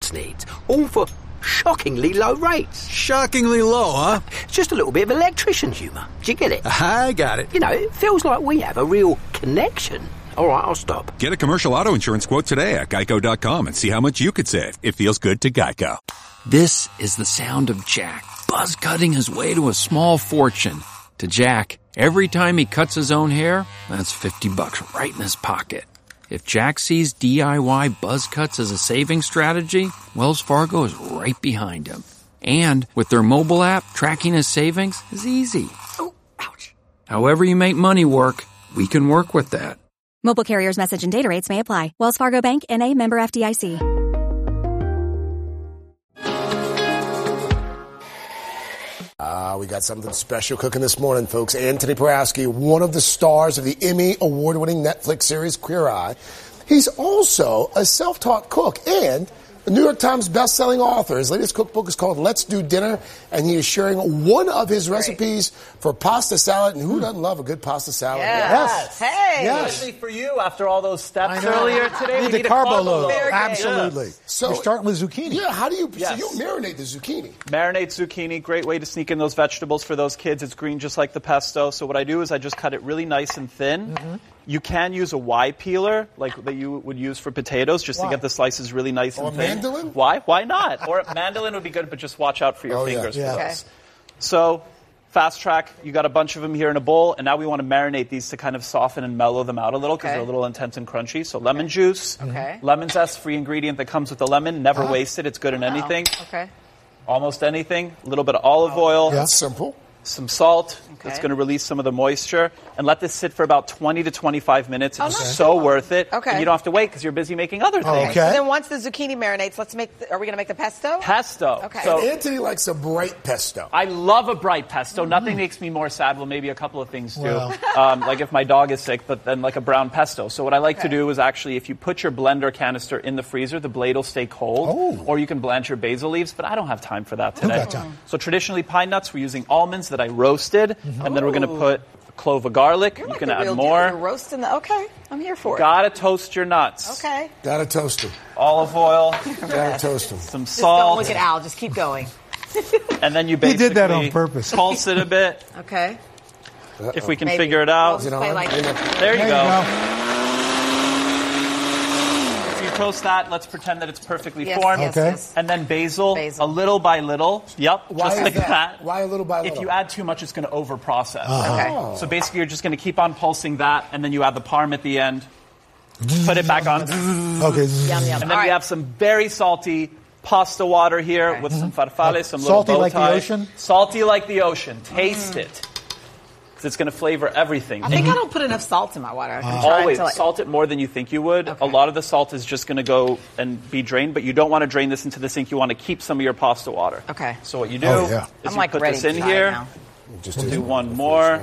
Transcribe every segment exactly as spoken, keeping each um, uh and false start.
maintenance needs, all for shockingly low rates. Shockingly low, huh? It's just a little bit of electrician humour. Do you get it? I got it. You know, it feels like we have a real connection. All right, I'll stop. Get a commercial auto insurance quote today at geico dot com and see how much you could save. It feels good to Geico. This is the sound of Jack buzz cutting his way to a small fortune. To Jack, every time he cuts his own hair, that's fifty bucks right in his pocket. If Jack sees D I Y buzz cuts as a saving strategy, Wells Fargo is right behind him. And with their mobile app, tracking his savings is easy. Oh, ouch. However you make money work, we can work with that. Mobile carriers' message and data rates may apply. Wells Fargo Bank, N A, member F D I C. Ah, uh, we got something special cooking this morning, folks. Anthony Porowski, one of the stars of the Emmy award-winning Netflix series Queer Eye. He's also a self-taught cook and a New York Times best-selling author. His latest cookbook is called Let's Do Dinner, and he is sharing one of his recipes for pasta salad. And who doesn't love a good pasta salad? Yes. yes. Hey. Yes. Especially for you after all those steps earlier today. We We need need a carbo carbo load. load. Absolutely. Yes. So you're starting with zucchini. Yeah, how do you, Yes. so you marinate the zucchini? Marinate zucchini, great way to sneak in those vegetables for those kids. It's green just like the pesto. So what I do is I just cut it really nice and thin. Mm-hmm. You can use a Y peeler, like that you would use for potatoes, just Why? to get the slices really nice Or and a thin. mandolin? Why? Why not? Or a mandolin would be good, but just watch out for your Oh, yeah. fingers Yeah. for Okay. those. So, fast track, you got a bunch of them here in a bowl, and now we want to marinate these to kind of soften and mellow them out a little because Okay. they're a little intense and crunchy. So lemon juice, Okay. lemon zest, free ingredient that comes with the lemon, never Uh-huh. wasted. It's good in anything, Okay. almost anything. A little bit of olive oil. That's simple. Some salt. Okay. It's going to release some of the moisture. And let this sit for about twenty to twenty-five minutes. Oh, It's nice. so worth it. Okay. And you don't have to wait because you're busy making other Oh, things. okay. So then once the zucchini marinates, let's make. The, are we going to make the pesto? Pesto. Okay. So Anthony likes a bright pesto. I love a bright pesto. Nothing makes me more sad. Well, maybe a couple of things do. Well. Um, like if my dog is sick, but then like a brown pesto. So what I like Okay. to do is actually, if you put your blender canister in the freezer, the blade will stay cold. Oh. Or you can blanch your basil leaves, but I don't have time for that today. got time? So traditionally, pine nuts, we're using almonds that I roasted, and then we're going to put a clove of garlic. You're you like can the add real deal. more. You're roasting the. Okay, I'm here for it. Gotta toast your nuts. Okay. Gotta toast him. Olive oil, Gotta toast him. some Just don't salt, look at Al. Just keep going. and then you He basically did that on purpose. pulse it a bit. Okay. If we can Maybe. figure it We'll out. Is it just play on? like Ain't that. it- There you There go. you go. So you toast that. Let's pretend that it's perfectly Yes, formed. yes, Okay. yes. And then basil, Basil. a little by little. Yep, Why just is like that? that. Why a little by If little? you add too much, it's going to over-process. Okay. So basically, you're just going to keep on pulsing that, and then you add the parm at the end. Put it back on. And Okay. Yum yum. then All we right. have some very salty pasta water here Okay. with some farfalle, some little Salty bow like the tie. ocean? Salty like the ocean. Taste it. Because it's going to flavor everything. I think I don't put enough salt in my water. I'm trying Always to, like- salt it more than you think you would. Okay. A lot of the salt is just going to go and be drained, but you don't want to drain this into the sink. You want to keep some of your pasta water. Okay. So what you do Oh, yeah. is I'm you like put ready this in to try it here. now. Just We'll do do one more.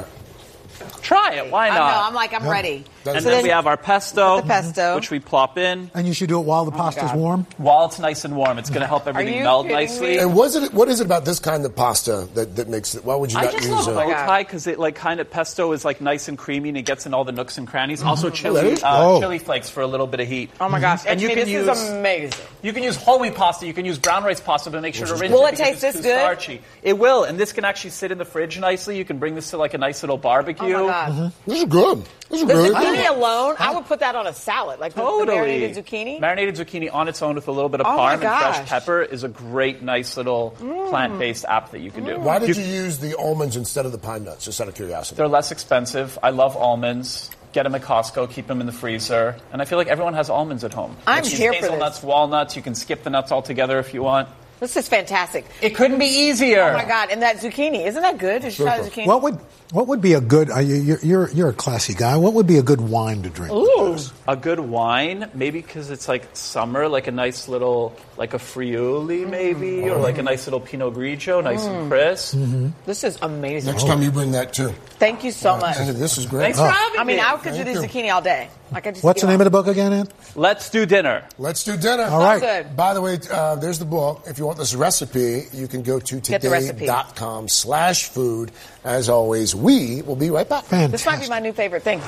Try it. Why I know. not? I'm like I'm ready. That's and So then then we have our pesto, put the pesto. which we plop in And you should do it while the pasta's God. warm. while it's nice and warm. It's going to help everything you melt kidding nicely. me? And was it? What is it about this kind of pasta that, that makes it? Why would you I not just use love a? bow God. tie because it like kind of pesto is like nice and creamy and it gets in all the nooks and crannies. Also that chili, is- uh, Oh. chili flakes for a little bit of heat. Oh my gosh. And you Anthony, can this use is amazing. You can use whole wheat pasta. You can use brown rice pasta, but make sure to rinse Will it it because taste it's this too good? starchy. It will, and this can actually sit in the fridge nicely. You can bring this to like a nice little barbecue. Oh my god. This is good. This is The really zucchini good. alone, I would put that on a salad, like the- the Totally. marinated zucchini. Marinated zucchini on its own with a little bit of Oh my parm and fresh gosh. pepper is a great, nice little plant-based app that you can do. Why did you use the almonds instead of the pine nuts? Just out of curiosity. They're less expensive. I love almonds. Get them at Costco. Keep them in the freezer. And I feel like everyone has almonds at home. I'm Let's use here for this. hazelnuts, walnuts. You can skip the nuts altogether if you want. This is fantastic. It couldn't be easier. Oh my god! And that zucchini, isn't that good? Did you try the zucchini? What would what would be a good? Uh, you- you're you're a classy guy. What would be a good wine to drink? with Ooh. this? A good wine, maybe because it's like summer, like a nice little, like a Friuli maybe, or like a nice little Pinot Grigio, nice and crisp. This is amazing. Next time you bring that too. Thank you so much. Anthony, this is great. Thanks for having I mean, me. I could do Thank this you. zucchini all day. Like I just What's the name of the book again, Ant? Let's do dinner. Let's do dinner. All right. good. By the way, uh, there's the book. If you want this recipe, you can go to Get the recipe. today.com slash food. As always, we will be right back. Fantastic. This might be my new favorite thing.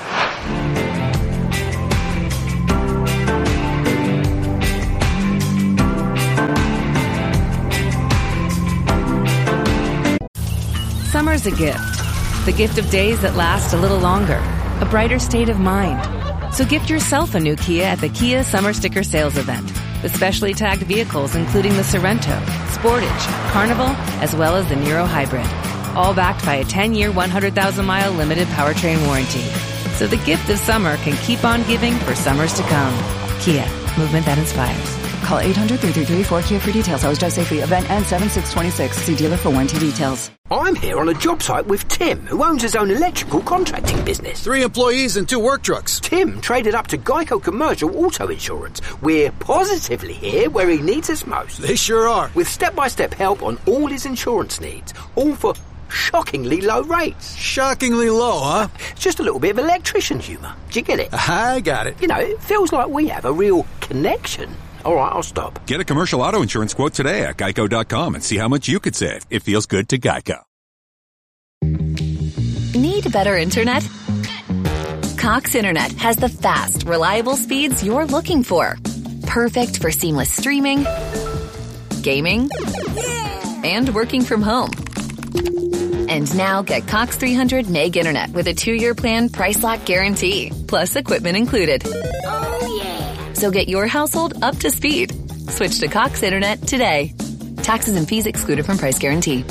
Summer's a gift. The gift of days that last a little longer. A brighter state of mind. So gift yourself a new Kia at the Kia Summer Sticker Sales Event. With specially tagged vehicles including the Sorrento, Sportage, Carnival, as well as the Niro Hybrid. All backed by a ten-year, one hundred thousand mile limited powertrain warranty. So the gift of summer can keep on giving for summers to come. Kia, movement that inspires. Call eight hundred, three three three, four K I A for details. Always drive safely. Event ends seven six twenty-six. See dealer for warranty details. I'm here on a job site with Tim, who owns his own electrical contracting business. Three employees and two work trucks. Tim traded up to Geico Commercial Auto Insurance. We're positively here where he needs us most. They sure are. With step-by-step help on all his insurance needs. All for shockingly low rates. Shockingly low, huh? Just a little bit of electrician humour. Do you get it? I got it. You know, it feels like we have a real connection. All right, I'll stop. Get a commercial auto insurance quote today at geico dot com and see how much you could save. It feels good to Geico. Need better internet? Cox Internet has the fast, reliable speeds you're looking for. Perfect for seamless streaming, gaming, and working from home. And now get Cox three hundred meg internet with a two-year plan price lock guarantee, plus equipment included. Oh, yeah. So get your household up to speed. Switch to Cox Internet today. Taxes and fees excluded from price guarantee.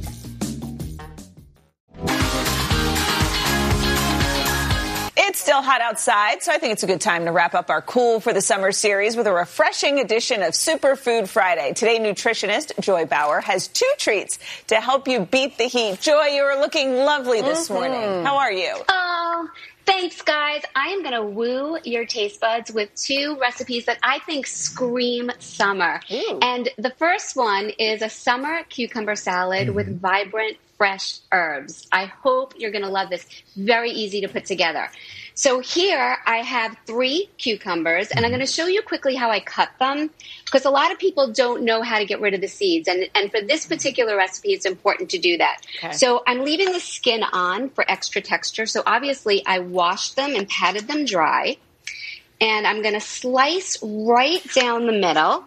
It's still hot outside, so I think it's a good time to wrap up our Cool for the Summer series with a refreshing edition of Superfood Friday. Today, nutritionist Joy Bauer has two treats to help you beat the heat. Joy, you are looking lovely this mm-hmm. morning. How are you? Oh, thanks, guys. I am going to woo your taste buds with two recipes that I think scream summer. Ooh. And the first one is a summer cucumber salad mm-hmm. with vibrant, fresh herbs. I hope you're going to love this. Very easy to put together. So here I have three cucumbers, and I'm going to show you quickly how I cut them, because a lot of people don't know how to get rid of the seeds. And, and for this particular recipe, it's important to do that. Okay. So I'm leaving the skin on for extra texture. So obviously I washed them and patted them dry. And I'm going to slice right down the middle,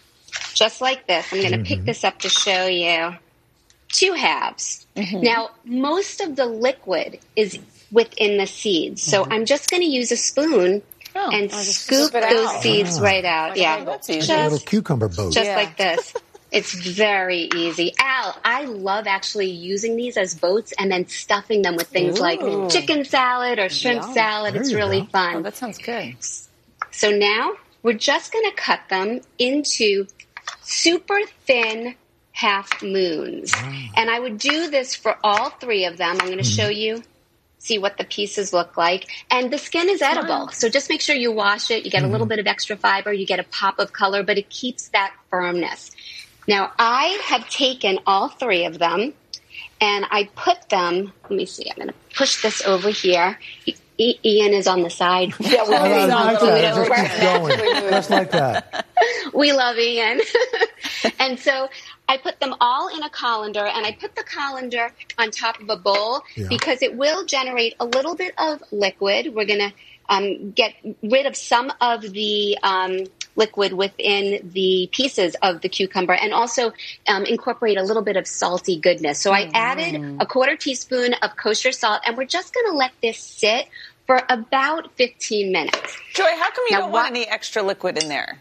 just like this. I'm going to mm-hmm. pick this up to show you two halves. Mm-hmm. Now, most of the liquid is within the seeds. So mm-hmm. I'm just going to use a spoon oh, and scoop those out. seeds oh. right out. Okay, yeah. That's easy. Just, a little cucumber boat. Just yeah. like this. It's very easy. Al, I love actually using these as boats and then stuffing them with things Ooh. like chicken salad or shrimp yeah. salad. There it's really go. fun. Oh, that sounds good. So now we're just going to cut them into super thin half moons. Wow. And I would do this for all three of them. I'm going to mm. show you. See what the pieces look like. And the skin is edible. So just make sure you wash it. You get mm-hmm. a little bit of extra fiber. You get a pop of color, but it keeps that firmness. Now, I have taken all three of them, and I put them, let me see, I'm going to push this over here. I- Ian is on the side. Yeah, we're I like that. Just keep going. Just like that. We love Ian. And so I put them all in a colander, and I put the colander on top of a bowl yeah. because it will generate a little bit of liquid. We're going to um, get rid of some of the um, liquid within the pieces of the cucumber and also um, incorporate a little bit of salty goodness. So I added a quarter teaspoon of kosher salt, and we're just going to let this sit for about fifteen minutes. Joy, how come you now, don't want any extra liquid in there?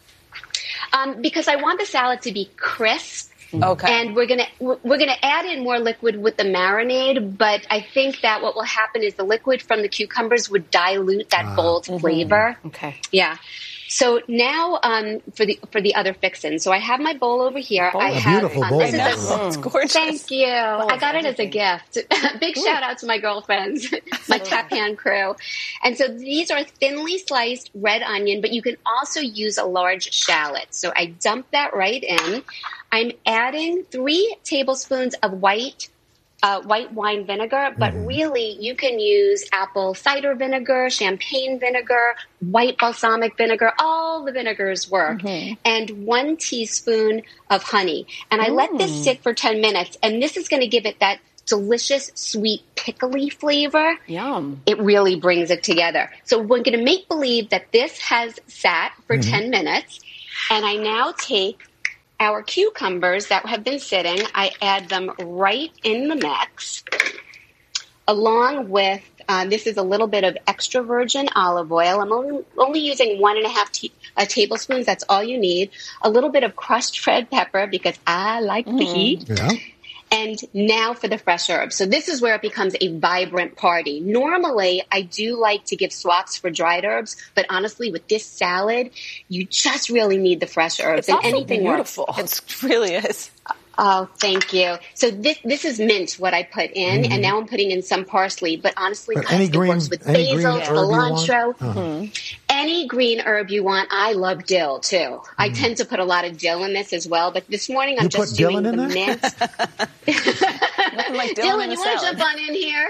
Um, because I want the salad to be crisp. Okay. And we're gonna we're gonna add in more liquid with the marinade, but I think that what will happen is the liquid from the cucumbers would dilute that uh, bold mm-hmm. flavor. Okay. Yeah. So now um, for the for the other fixin. So I have my bowl over here. Oh, I a have beautiful um, bowl. This is a, it's gorgeous. Thank you. Oh, I got it as a gift. Big shout out to my girlfriends, my tap hand crew. And so these are thinly sliced red onion, but you can also use a large shallot. So I dump that right in. I'm adding three tablespoons of white uh, white wine vinegar, but mm. really you can use apple cider vinegar, champagne vinegar, white balsamic vinegar. All the vinegars work. Mm-hmm. And one teaspoon of honey. And I mm. let this sit for ten minutes, and this is going to give it that delicious, sweet, pickly flavor. Yum. It really brings it together. So we're going to make believe that this has sat for mm-hmm. ten minutes, and I now take our cucumbers that have been sitting, I add them right in the mix, along with, uh, this is a little bit of extra virgin olive oil. I'm only, only using one and a half t- uh, tablespoons. That's all you need. A little bit of crushed red pepper because I like mm. the heat. Yeah. And now for the fresh herbs. So this is where it becomes a vibrant party. Normally, I do like to give swaps for dried herbs, but honestly, with this salad, you just really need the fresh herbs. It's and also anything beautiful. Works. It really is. Oh, thank you. So this this is mint, what I put in, Mm-hmm. and now I'm putting in some parsley. But honestly, But guys, any it green- works with any green basil, herb you want? cilantro, Uh-huh. Mhm. any green herb you want. I love dill too. I tend to put a lot of dill in this as well. But this morning I'm You just put doing Dylan in the there? mint. Like Dylan Dylan, in a you want to salad. jump on in here?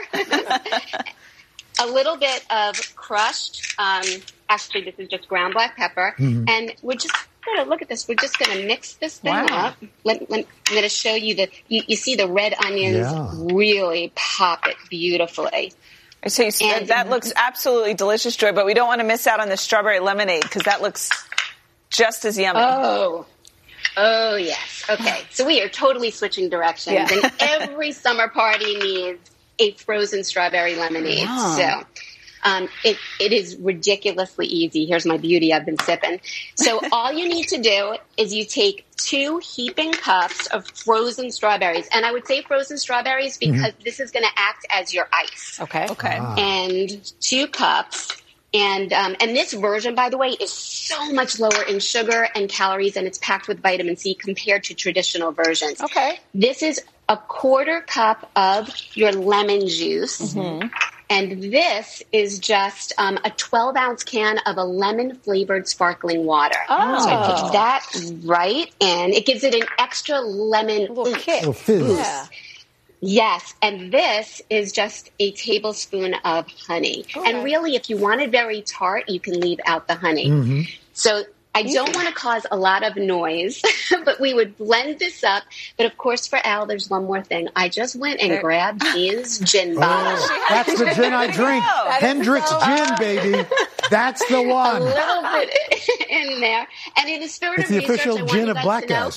A little bit of crushed, um, actually this is just ground black pepper, Mhm. and we're just going to look at this. We're just going to mix this thing Wow. up. Let, let, I'm going to show you the, you, you see the red onions Yeah. really pop it beautifully. So you, And- that looks absolutely delicious, Joy, but we don't want to miss out on the strawberry lemonade because that looks just as yummy. Oh, oh yes. Okay, so we are totally switching directions, Yeah. and every summer party needs a frozen strawberry lemonade. Wow. So um, it it is ridiculously easy. Here's my beauty I've been sipping. So all you need to do is you take two heaping cups of frozen strawberries, and I would say frozen strawberries because this is going to act as your ice. Okay. Okay. Ah. And two cups. And um, and this version, by the way, is so much lower in sugar and calories, and it's packed with vitamin C compared to traditional versions. Okay. This is a quarter cup of your lemon juice. Mm-hmm. And this is just um, a twelve ounce can of a lemon flavored sparkling water. Oh. So I put that right in. It gives it an extra lemon little oomph. kick. Little fizz. Yeah. Yes, and this is just a tablespoon of honey. Okay. And really, if you want it very tart, you can leave out the honey. Mm-hmm. So I don't want to cause a lot of noise, but we would blend this up. But of course, for Al, there's one more thing. I just went and grabbed his gin bottle. Oh, that's the gin I drink. Hendrick's gin, baby. That's the A one. little bit in there. And in the spirit It's of the research, official I want gin you of guys black to know, guys.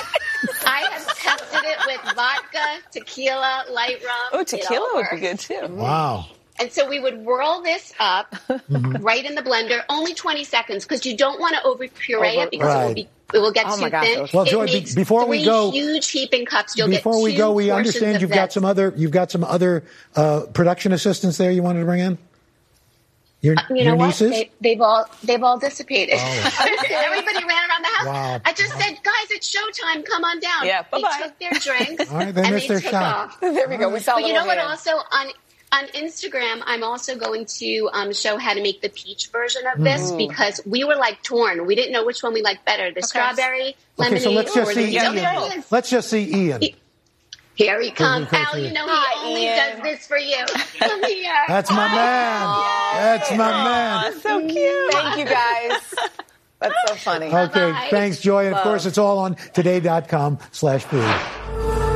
I have tested it with vodka, tequila, light rum. Oh, It tequila all would be works. good too. Wow. And so we would whirl this up right in the blender, only twenty seconds, because you don't want to over puree Over- it because it will Right. be it will get Oh too my gosh, thin. those- Well, It Joy, be- makes before we three go- huge heaping cups. You'll Before get we two go, we portions understand of you've got this. some other you've got some other uh, production assistants there you wanted to bring in. Your, You your know what? nieces? They, they've all they've all dissipated. Oh. Everybody ran around the house. Wow. I just said, guys, it's showtime. Come on down. Yeah, They bye-bye. took their drinks All right, they and missed they their took shot. off. There we go. We saw But a you know little what? hair. Also on on Instagram, I'm also going to um, show how to make the peach version of this because we were like torn. We didn't know which one we liked better: the strawberry Okay, lemonade so let's just or see the Ian. yellow. Let's just see Ian. Here he comes. Okay, Al, okay. you know he Hi, only Ian. does this for you. Come here. That's my man. That's my man. Aw, so cute. Thank you guys. That's so funny. Okay, Bye-bye. thanks, Joy. And of Love. course, it's all on today dot com slash food.